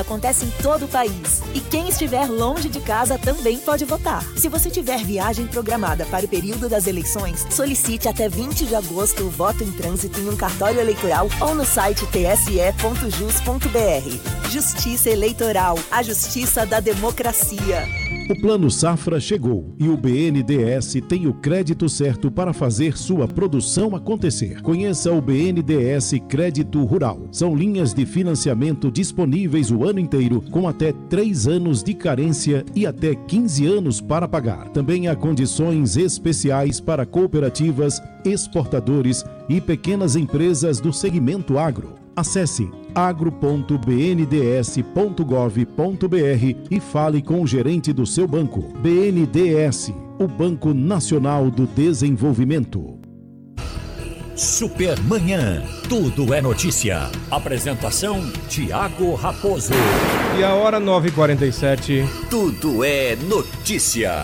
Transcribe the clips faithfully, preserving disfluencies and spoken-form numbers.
Acontece em todo o país. E quem estiver longe de casa também pode votar. Se você tiver viagem programada para o período das eleições, solicite até vinte de agosto o voto em trânsito em um cartório eleitoral ou no site t s e ponto jus ponto b r. Justiça Eleitoral, a justiça da democracia. O Plano Safra chegou e o B N D E S tem o crédito certo para fazer sua produção acontecer. Conheça o B N D E S Crédito Rural. São linhas de financiamento disponíveis o ano inteiro, com até três anos de carência e até quinze anos para pagar. Também há condições especiais para cooperativas, exportadores e pequenas empresas do segmento agro. Acesse agro ponto b n d s ponto gov ponto b r e fale com o gerente do seu banco. B N D E S, o Banco Nacional do Desenvolvimento. Supermanhã, tudo é notícia. Apresentação, Tiago Raposo. E a hora nove e quarenta e sete. Tudo é notícia.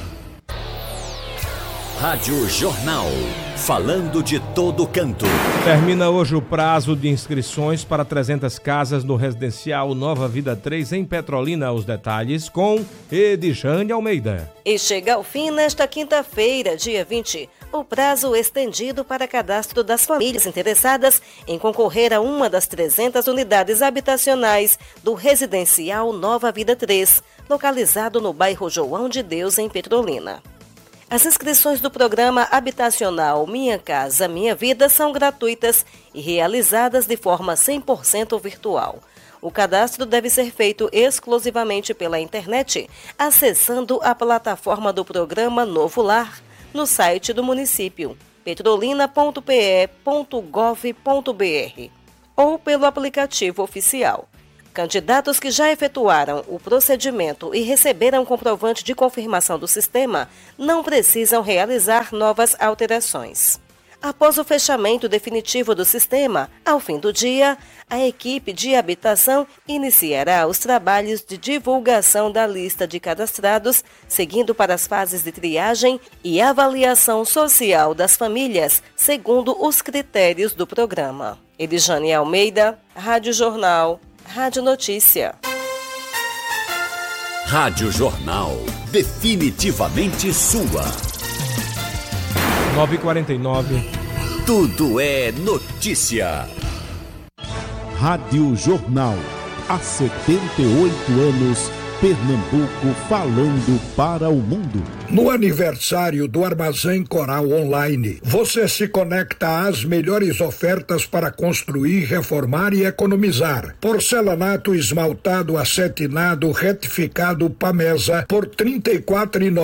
Rádio Jornal, falando de todo canto. Termina hoje o prazo de inscrições para trezentas casas no residencial Nova Vida três em Petrolina. Os detalhes com Edjane Almeida. E chega ao fim nesta quinta-feira, dia vinte, o prazo estendido para cadastro das famílias interessadas em concorrer a uma das trezentas unidades habitacionais do residencial Nova Vida três, localizado no bairro João de Deus, em Petrolina. As inscrições do programa habitacional Minha Casa Minha Vida são gratuitas e realizadas de forma cem por cento virtual. O cadastro deve ser feito exclusivamente pela internet, acessando a plataforma do programa Novo Lar no site do município, petrolina ponto p e ponto gov ponto b r, ou pelo aplicativo oficial. Candidatos que já efetuaram o procedimento e receberam comprovante de confirmação do sistema não precisam realizar novas alterações. Após o fechamento definitivo do sistema, ao fim do dia, a equipe de habitação iniciará os trabalhos de divulgação da lista de cadastrados, seguindo para as fases de triagem e avaliação social das famílias, segundo os critérios do programa. Edjane Almeida, Rádio Jornal, Rádio Notícia. Rádio Jornal, definitivamente sua. nove e quarenta e nove. Tudo é notícia. Rádio Jornal. Há setenta e oito anos, Pernambuco falando para o mundo. No aniversário do Armazém Coral Online, você se conecta às melhores ofertas para construir, reformar e economizar. Porcelanato esmaltado acetinado retificado Pamesa por trinta e quatro reais e noventa centavos.